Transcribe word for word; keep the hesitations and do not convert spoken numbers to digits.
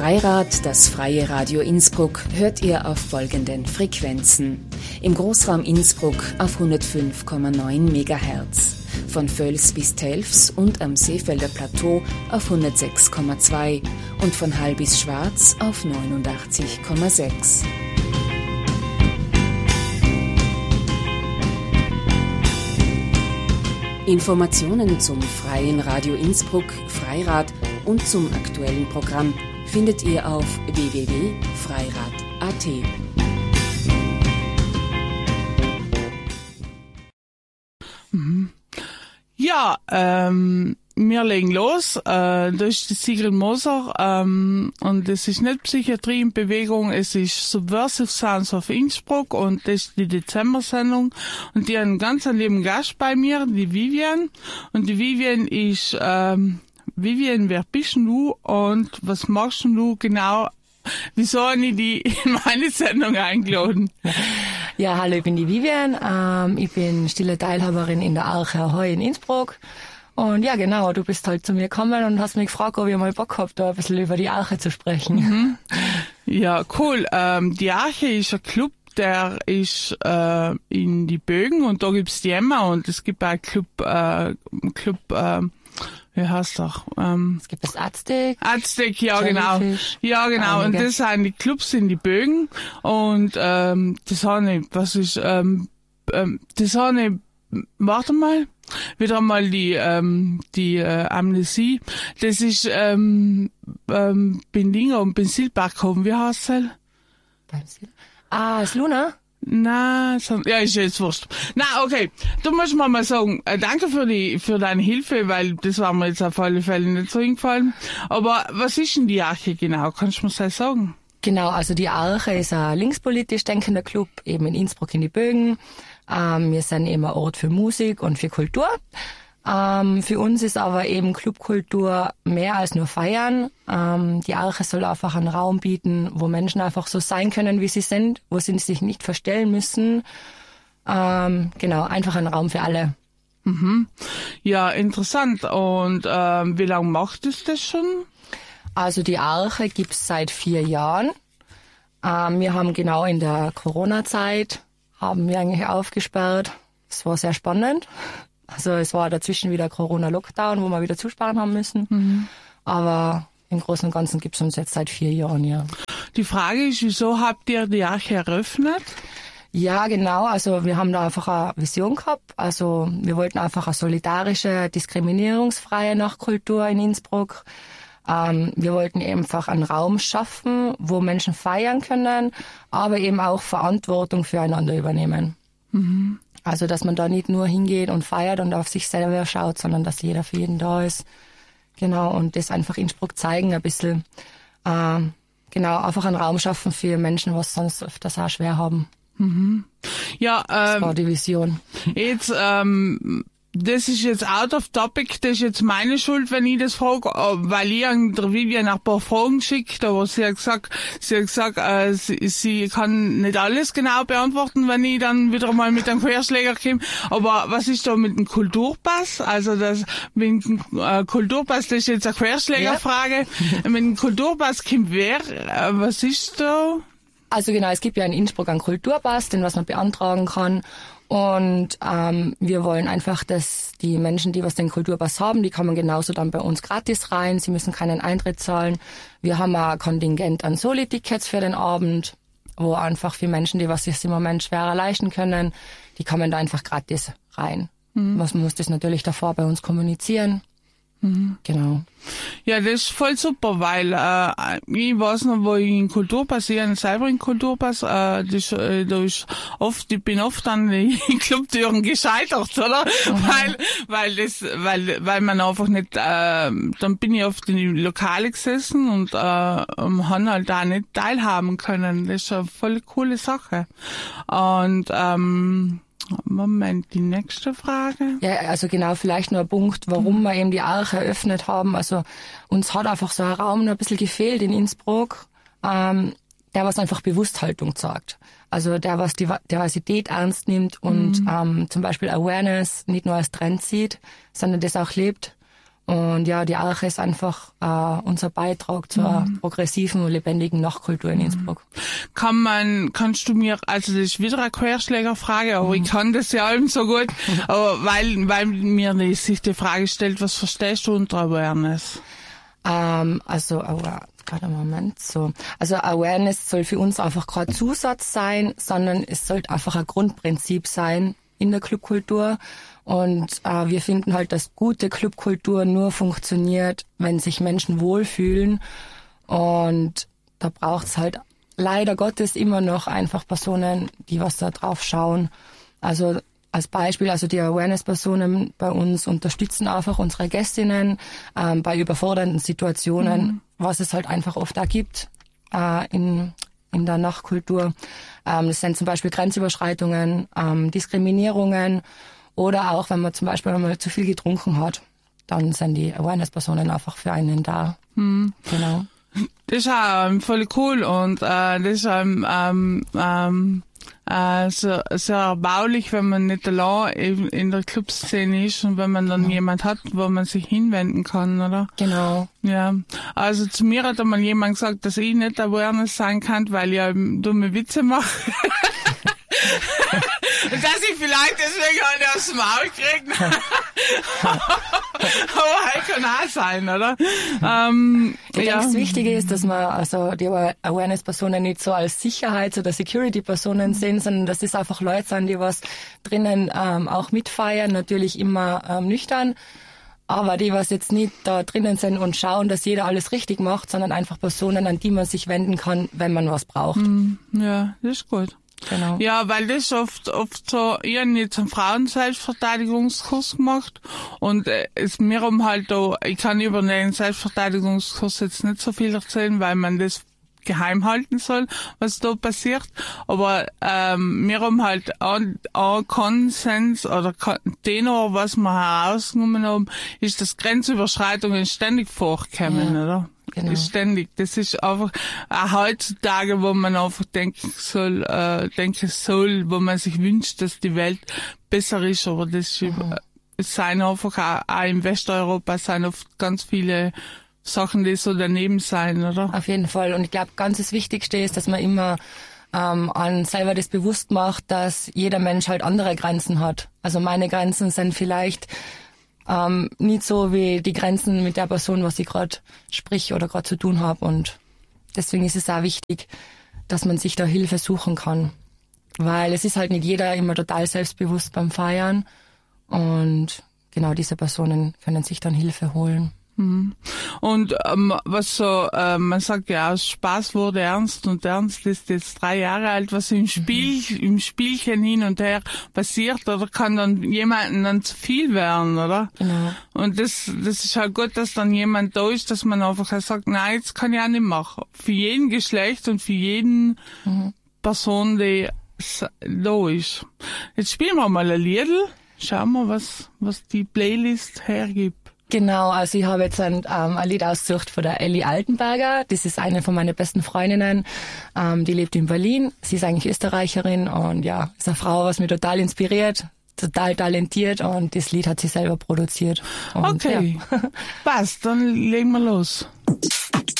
Freirad, das freie Radio Innsbruck, hört ihr auf folgenden Frequenzen. Im Großraum Innsbruck auf hundertfünf Komma neun Megahertz, von Völs bis Telfs und am Seefelder Plateau auf hundertsechs Komma zwei und von Hall bis Schwarz auf neunundachtzig Komma sechs. Informationen zum Freien Radio Innsbruck, Freirad und zum aktuellen Programm findet ihr auf w w w punkt freirad punkt a t. Ja, ähm, wir legen los. Äh, da ist die Sigrid Moser ähm, und es ist nicht Psychiatrie in Bewegung, es ist Subversive Sounds of Innsbruck und das ist die Dezember-Sendung. Und die hat einen ganz lieben Gast bei mir, die Vivian. Und die Vivian ist, ähm, Vivian, wer bist denn du und was machst denn du genau? Wieso habe ich die in meine Sendung eingeladen? Ja, hallo, ich bin die Vivian. Ähm, ich bin stille Teilhaberin in der Arche Ahoi in Innsbruck. Und ja, genau, du bist halt zu mir gekommen und hast mich gefragt, ob ich mal Bock hab, da ein bisschen über die Arche zu sprechen. Mhm. Ja, cool. Ähm, die Arche ist ein Club, der ist äh, in die Bögen und da gibt's die Emma und es gibt auch einen Club, äh, Club, äh, wie heißt das? Ähm, es gibt das Aztec. Aztec, ja genau. Ja genau. Einige. Und das sind die Clubs in die Bögen und ähm, das habe ich, was ist, ähm, ähm, das habe ich, warte mal, wieder einmal die ähm, die äh, Amnesie. Das ist ähm, ähm, Bendinger und Bensilberghofen, wie heißt es? Ah, das Luna? Na, ja, ist jetzt wurscht. Na, okay. Du musst mir mal sagen, äh, danke für die, für deine Hilfe, weil das war mir jetzt auf alle Fälle nicht so hingefallen. Aber was ist denn die Arche genau? Kannst du mir das sagen? Genau, also die Arche ist ein linkspolitisch denkender Club, eben in Innsbruck in die Bögen. Ähm, wir sind eben ein Ort für Musik und für Kultur. Ähm, für uns ist aber eben Clubkultur mehr als nur Feiern. Ähm, die Arche soll einfach einen Raum bieten, wo Menschen einfach so sein können, wie sie sind, wo sie sich nicht verstellen müssen. Ähm, genau, einfach ein Raum für alle. Mhm. Ja, interessant. Und ähm, wie lange macht es das schon? Also die Arche gibt's seit vier Jahren. Ähm, wir haben genau in der Corona-Zeit, haben wir eigentlich aufgesperrt. Es war sehr spannend. Also es war dazwischen wieder Corona-Lockdown, wo wir wieder zusparen haben müssen. Mhm. Aber im Großen und Ganzen gibt's uns jetzt seit vier Jahren, ja. Die Frage ist, wieso habt ihr die Arche eröffnet? Ja, genau. Also wir haben da einfach eine Vision gehabt. Also wir wollten einfach eine solidarische, diskriminierungsfreie Nachtkultur in Innsbruck. Ähm, wir wollten einfach einen Raum schaffen, wo Menschen feiern können, aber eben auch Verantwortung füreinander übernehmen. Mhm. Also, dass man da nicht nur hingeht und feiert und auf sich selber schaut, sondern dass jeder für jeden da ist. Genau, und das einfach Innsbruck zeigen, ein bisschen, äh, genau, einfach einen Raum schaffen für Menschen, was sonst öfters auch schwer haben. Mhm. Ja, ähm, das war die Vision. Jetzt, ähm, das ist jetzt out of topic, das ist jetzt meine Schuld, wenn ich das frage, weil ich an der Vivian ein paar Fragen geschickt, aber sie hat gesagt, sie hat gesagt, äh, sie, sie kann nicht alles genau beantworten, wenn ich dann wieder mal mit einem Querschläger komme. Aber was ist da mit dem Kulturpass? Also das mit dem äh, Kulturpass, das ist jetzt eine Querschlägerfrage. Ja. Mit dem Kulturpass kommt wer? Äh, was ist da? Also genau, es gibt ja in Innsbruck einen Kulturpass, den was man beantragen kann. Und ähm, wir wollen einfach, dass die Menschen, die was den Kulturpass haben, die kommen genauso dann bei uns gratis rein. Sie müssen keinen Eintritt zahlen. Wir haben ein Kontingent an Soli-Tickets für den Abend, wo einfach für Menschen, die was sich im Moment schwerer leisten können, die kommen da einfach gratis rein. Mhm. Man muss das natürlich davor bei uns kommunizieren. Mhm. Genau. Ja, das ist voll super, weil äh, ich weiß noch, wo ich in Kulturpass, ich habe selber in Kulturpass, äh, das, äh, da ist oft, ich bin oft an den Clubtüren gescheitert, oder? Mhm. Weil, weil das, weil, weil man einfach nicht, äh, dann bin ich oft in die Lokale gesessen und äh, haben halt da nicht teilhaben können. Das ist eine voll coole Sache. Und ähm, Moment, die nächste Frage. Ja, also genau, vielleicht nur ein Punkt, warum wir eben die Arche eröffnet haben. Also uns hat einfach so ein Raum noch ein bisschen gefehlt in Innsbruck, ähm, der was einfach Bewussthaltung zeigt. Also der was die Diversität ernst nimmt und mhm. ähm, zum Beispiel Awareness nicht nur als Trend sieht, sondern das auch lebt. Und ja, die Arche ist einfach äh, unser Beitrag zur mhm. progressiven und lebendigen Nachtkultur in Innsbruck. Kann man, kannst du mir, also das ist wieder eine Querschlägerfrage, aber mhm. ich kann das ja eben so gut, aber weil, weil mir die, sich die Frage stellt, was verstehst du unter Awareness? Ähm, also, oh, gerade einen Moment, so. Also Awareness soll für uns einfach kein Zusatz sein, sondern es sollte einfach ein Grundprinzip sein in der Clubkultur. Und äh, wir finden halt, dass gute Clubkultur nur funktioniert, wenn sich Menschen wohlfühlen. Und da braucht's halt leider Gottes immer noch einfach Personen, die was da drauf schauen. Also als Beispiel, also die Awareness-Personen bei uns unterstützen einfach unsere Gästinnen ähm, bei überfordernden Situationen, mhm. was es halt einfach oft da gibt äh, in in der Nachtkultur. Ähm, das sind zum Beispiel Grenzüberschreitungen, ähm, Diskriminierungen oder auch, wenn man zum Beispiel einmal zu viel getrunken hat, dann sind die Awareness-Personen einfach für einen da. Mhm. Genau. Das ist auch ähm, voll cool und äh, das ist ähm, ähm, ähm, äh, sehr, sehr erbaulich, wenn man nicht allein in, in der Clubszene ist und wenn man dann genau. jemand hat, wo man sich hinwenden kann, oder? Genau. Ja, also zu mir hat einmal jemand gesagt, dass ich nicht Awareness sein kann, weil ich ja dumme Witze mache. Und dass ich vielleicht deswegen halt aufs Maul kriege. Aber halt kann auch sein, oder? Ähm, ich denke, ja. Das Wichtige ist, dass man also die Awareness-Personen nicht so als Sicherheits- oder Security-Personen sehen, sondern dass das einfach Leute sind, die was drinnen ähm, auch mitfeiern, natürlich immer ähm, nüchtern. Aber die, was jetzt nicht da drinnen sind und schauen, dass jeder alles richtig macht, sondern einfach Personen, an die man sich wenden kann, wenn man was braucht. Ja, das ist gut. Genau. Ja, weil das oft, oft so, ich habe jetzt einen Frauen-Selbstverteidigungskurs gemacht und äh, es mir um halt da, ich kann über den Selbstverteidigungskurs jetzt nicht so viel erzählen, weil man das geheim halten soll, was da passiert, aber ähm, mir um halt ein, ein Konsens oder Tenor, was wir herausgenommen haben, ist, dass Grenzüberschreitungen ständig vorkommen, ja. Oder? Genau. Ständig. Das ist einfach auch heutzutage, wo man einfach denken soll, äh, denken soll, wo man sich wünscht, dass die Welt besser ist. Aber das ist, mhm. es sind einfach auch, auch in Westeuropa sind oft ganz viele Sachen, die so daneben sein, oder? Auf jeden Fall. Und ich glaube, ganz das Wichtigste ist, dass man immer ähm, an selber das bewusst macht, dass jeder Mensch halt andere Grenzen hat. Also meine Grenzen sind vielleicht Ähm, nicht so wie die Grenzen mit der Person, was ich gerade sprich oder gerade zu tun habe. Und deswegen ist es auch wichtig, dass man sich da Hilfe suchen kann. Weil es ist halt nicht jeder immer total selbstbewusst beim Feiern. Und genau diese Personen können sich dann Hilfe holen. Und ähm, was so, äh, man sagt ja, aus Spaß wurde ernst und Ernst ist jetzt drei Jahre alt, was im Spiel, mhm. im Spielchen hin und her passiert, oder kann dann jemandem dann zu viel werden, oder? Genau. Und das, das ist halt gut, dass dann jemand da ist, dass man einfach sagt, nein, jetzt kann ich auch nicht machen. Für jeden Geschlecht und für jeden mhm. Person, die da ist. Jetzt spielen wir mal ein Liedl, schauen wir, was, was die Playlist hergibt. Genau, also ich habe jetzt ein, ähm, ein Lied ausgesucht von der Elli Altenberger. Das ist eine von meinen besten Freundinnen. Ähm, die lebt in Berlin. Sie ist eigentlich Österreicherin und ja, ist eine Frau, was mich total inspiriert, total talentiert und das Lied hat sie selber produziert. Und, okay, ja. Passt, dann legen wir los.